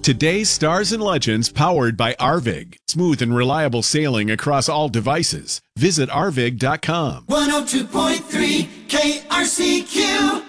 Today's stars and legends powered by Arvig. Smooth and reliable sailing across all devices. Visit arvig.com. 102.3 KRCQ.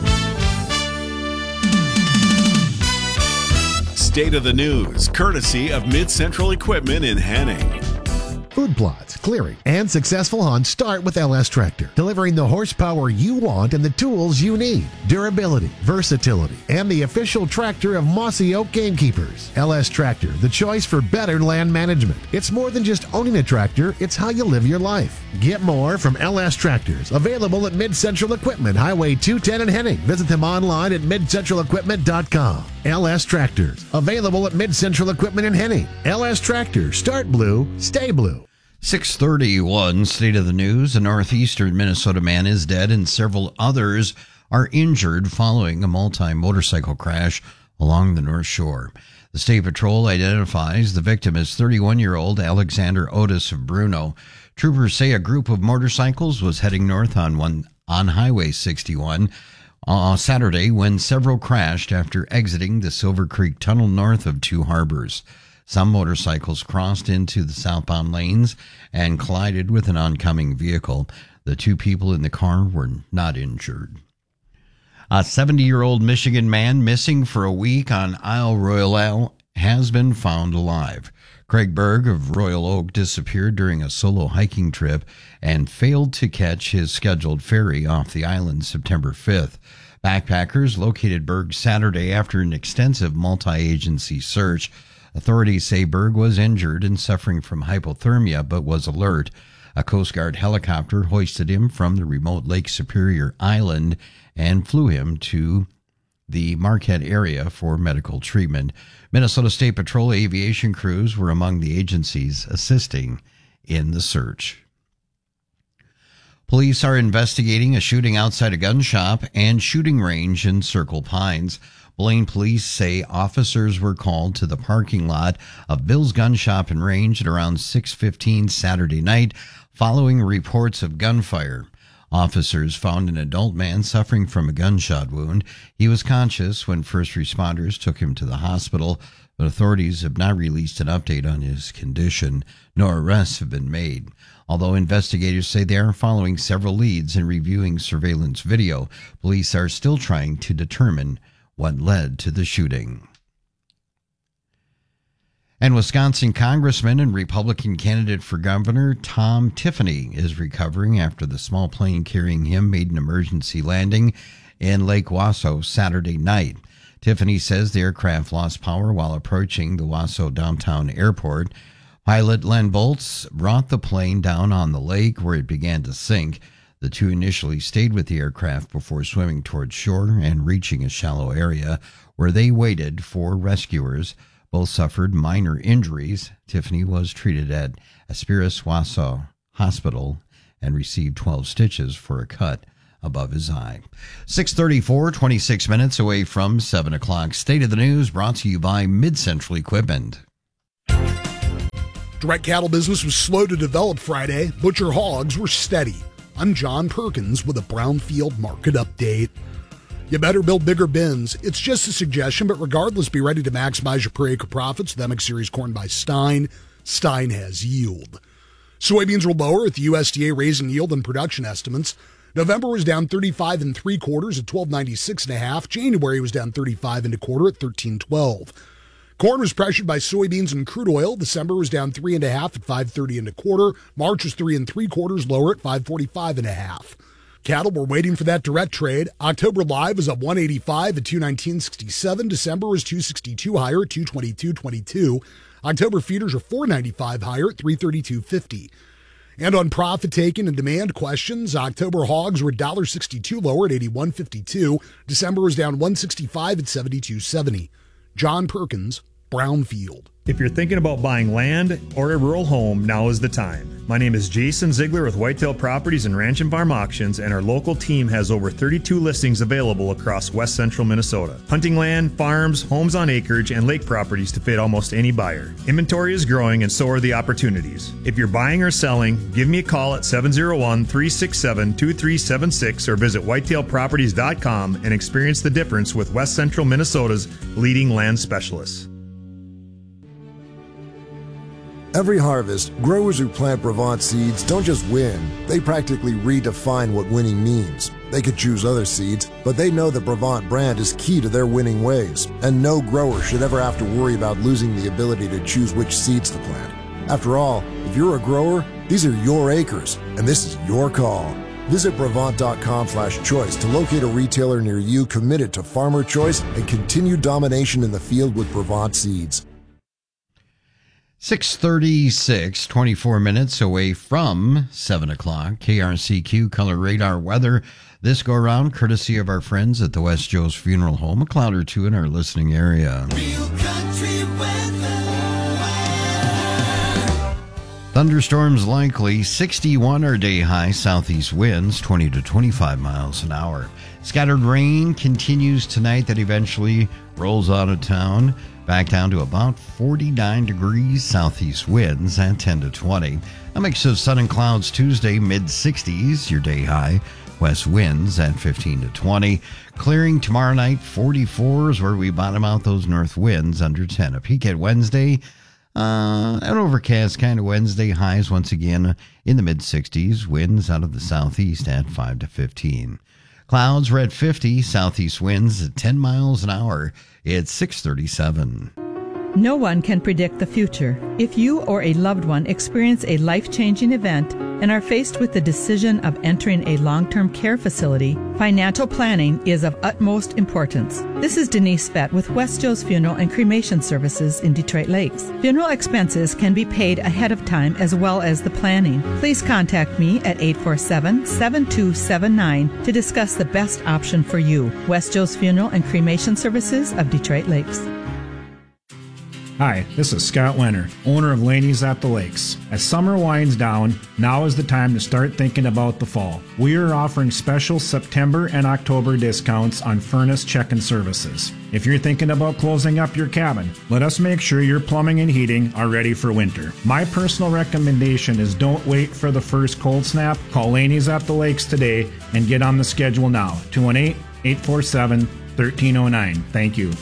State of the news, courtesy of Mid-Central Equipment in Henning. Food plots, clearing, and successful hunts start with LS Tractor, delivering the horsepower you want and the tools you need. Durability, versatility, and the official tractor of Mossy Oak Gamekeepers. LS Tractor, the choice for better land management. It's more than just owning a tractor, it's how you live your life. Get more from LS Tractors, available at Mid-Central Equipment, Highway 210 in Henning. Visit them online at midcentralequipment.com. LS Tractors, available at Mid-Central Equipment in Henning. LS Tractors, start blue, stay blue. 6:31, State of the News. A northeastern Minnesota man is dead and several others are injured following a multi-motorcycle crash along the North Shore. The State Patrol identifies the victim as 31-year-old Alexander Otis of Bruno. Troopers say a group of motorcycles was heading north on Highway 61 on Saturday when several crashed after exiting the Silver Creek Tunnel north of Two Harbors. Some motorcycles crossed into the southbound lanes and collided with an oncoming vehicle. The two people in the car were not injured. A 70-year-old Michigan man missing for a week on Isle Royale has been found alive. Craig Berg of Royal Oak disappeared during a solo hiking trip and failed to catch his scheduled ferry off the island September 5th. Backpackers located Berg Saturday after an extensive multi-agency search. Authorities say Berg was injured and suffering from hypothermia, but was alert. A Coast Guard helicopter hoisted him from the remote Lake Superior Island and flew him to the Marquette area for medical treatment. Minnesota State Patrol aviation crews were among the agencies assisting in the search. Police are investigating a shooting outside a gun shop and shooting range in Circle Pines. Blaine police say officers were called to the parking lot of Bill's Gun Shop and Range at around 6:15 Saturday night following reports of gunfire. Officers found an adult man suffering from a gunshot wound. He was conscious when first responders took him to the hospital, but authorities have not released an update on his condition. No arrests have been made. Although investigators say they are following several leads and reviewing surveillance video, police are still trying to determine what led to the shooting. And Wisconsin Congressman and Republican candidate for governor Tom Tiffany is recovering after the small plane carrying him made an emergency landing in Lake Wausau Saturday night. Tiffany says the aircraft lost power while approaching the Wausau downtown airport. Pilot Len Boltz brought the plane down on the lake where it began to sink. The two initially stayed with the aircraft before swimming towards shore and reaching a shallow area where they waited for rescuers. Both suffered minor injuries. Tiffany was treated at Aspirus Wausau Hospital and received 12 stitches for a cut above his eye. 6:34, 26 minutes away from 7 o'clock. State of the News brought to you by Mid-Central Equipment. Direct cattle business was slow to develop Friday. Butcher hogs were steady. I'm John Perkins with a Brownfield market update. You better build bigger bins. It's just a suggestion, but regardless, be ready to maximize your per acre profits with MX Series corn by Stein. Stein has yield. Soybeans were lower at the USDA raising yield and production estimates. November was down 35 3/4 at 1296.5. January was down 35 1/4 at 1312. Corn was pressured by soybeans and crude oil. December was down 3 1/2 at 530 1/4. March was 3 3/4 lower at 545 1/2. Cattle were waiting for that direct trade. October live was up 185 at 219.67. December was 262 higher at 222.22. October feeders are 495 higher at 332.50. And on profit taking and demand questions, October hogs were $1.62 lower at 81.52. December was down 165 at 72.70. John Perkins, Brownfield. If you're thinking about buying land or a rural home, now is the time. My name is Jason Ziegler with Whitetail Properties and Ranch and Farm Auctions, and our local team has over 32 listings available across west central Minnesota. Hunting land, farms, homes on acreage, and lake properties to fit almost any buyer. Inventory is growing and so are the opportunities. If you're buying or selling, give me a call at 701-367-2376 or visit whitetailproperties.com and experience the difference with west central Minnesota's leading land specialists. Every harvest, growers who plant Brevant seeds don't just win, they practically redefine what winning means. They could choose other seeds, but they know the Brevant brand is key to their winning ways, and no grower should ever have to worry about losing the ability to choose which seeds to plant. After all, if you're a grower, these are your acres, and this is your call. Visit Brevant.com/choice to locate a retailer near you committed to farmer choice and continued domination in the field with Brevant seeds. 6:36, 24 minutes away from 7 o'clock. KRCQ Color Radar weather. This go around courtesy of our friends at the West Joe's Funeral Home. A cloud or two in our listening area. Real country weather. Thunderstorms likely. 61 our day high. Southeast winds 20 to 25 miles an hour. Scattered rain continues tonight that eventually rolls out of town. Back down to about 49 degrees. Southeast winds at 10 to 20. A mix of sun and clouds Tuesday, mid-60s, your day high. West winds at 15 to 20. Clearing tomorrow night, 44 is where we bottom out those north winds under 10. A peak at Wednesday. An overcast kind of Wednesday. Highs once again in the mid-60s. Winds out of the southeast at 5 to 15. Clouds were at 50. Southeast winds at 10 miles an hour. It's 6:37. No one can predict the future. If you or a loved one experience a life-changing event and are faced with the decision of entering a long-term care facility, financial planning is of utmost importance. This is Denise Fett with West Joe's Funeral and Cremation Services in Detroit Lakes. Funeral expenses can be paid ahead of time as well as the planning. Please contact me at 847-7279 to discuss the best option for you. West Joe's Funeral and Cremation Services of Detroit Lakes. Hi, this is Scott Wenner, owner of Laney's at the Lakes. As summer winds down, now is the time to start thinking about the fall. We are offering special September and October discounts on furnace check-in services. If you're thinking about closing up your cabin, let us make sure your plumbing and heating are ready for winter. My personal recommendation is don't wait for the first cold snap. Call Laney's at the Lakes today and get on the schedule now. 218-847-1309. Thank you.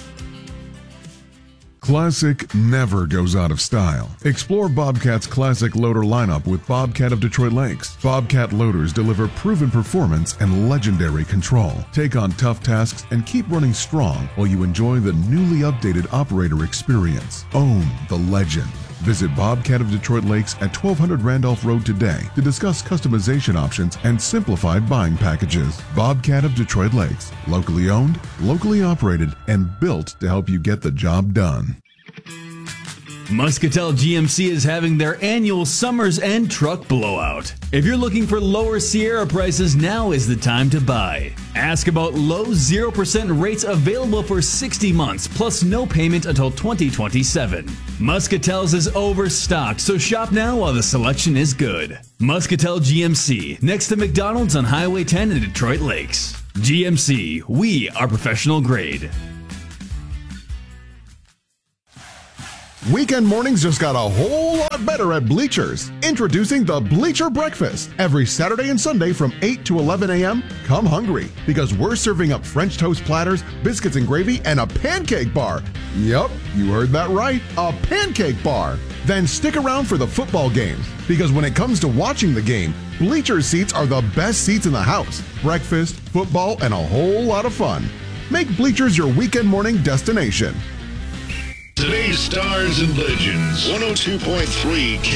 Classic never goes out of style. Explore Bobcat's classic loader lineup with Bobcat of Detroit Lakes. Bobcat loaders deliver proven performance and legendary control. Take on tough tasks and keep running strong while you enjoy the newly updated operator experience. Own the legend. Visit Bobcat of Detroit Lakes at 1200 Randolph Road today to discuss customization options and simplified buying packages. Bobcat of Detroit Lakes. Locally owned, locally operated, and built to help you get the job done. Muscatel GMC is having their annual Summer's End Truck Blowout. If you're looking for lower Sierra prices, now is the time to buy. Ask about low 0% rates available for 60 months, plus no payment until 2027. Muscatel's is overstocked, so shop now while the selection is good. Muscatel GMC, next to McDonald's on Highway 10 in Detroit Lakes. GMC, we are professional grade. Weekend mornings just got a whole lot better at Bleachers. Introducing the Bleacher Breakfast. Every Saturday and Sunday from 8 to 11 a.m., come hungry because we're serving up French toast platters, biscuits and gravy, and a pancake bar. Yup, you heard that right, a pancake bar. Then stick around for the football games because when it comes to watching the game, Bleacher seats are the best seats in the house. Breakfast, football, and a whole lot of fun. Make Bleachers your weekend morning destination. Today's Stars and Legends, 102.3